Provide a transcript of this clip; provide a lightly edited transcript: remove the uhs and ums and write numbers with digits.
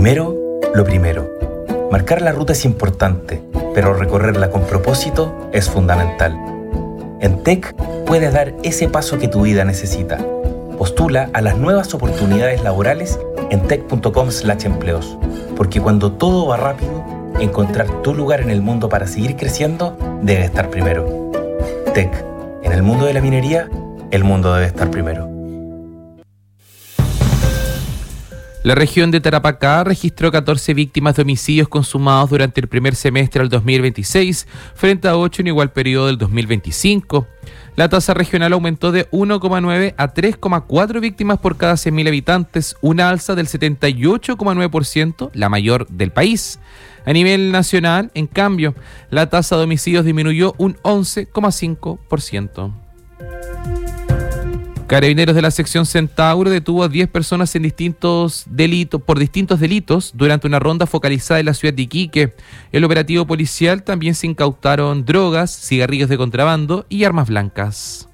Primero, lo primero. Marcar la ruta es importante, pero recorrerla con propósito es fundamental. En TEC puedes dar ese paso que tu vida necesita. Postula a las nuevas oportunidades laborales en tec.com/empleos, porque cuando todo va rápido, encontrar tu lugar en el mundo para seguir creciendo debe estar primero. TEC, en el mundo de la minería, el mundo debe estar primero. La región de Tarapacá registró 14 víctimas de homicidios consumados durante el primer semestre del 2026, frente a 8 en igual periodo del 2025. La tasa regional aumentó de 1,9 a 3,4 víctimas por cada 100.000 habitantes, una alza del 78,9%, la mayor del país. A nivel nacional, en cambio, la tasa de homicidios disminuyó un 11,5%. Carabineros de la sección Centauro detuvo a 10 personas por distintos delitos durante una ronda focalizada en la ciudad de Iquique. El operativo policial también se incautaron drogas, cigarrillos de contrabando y armas blancas.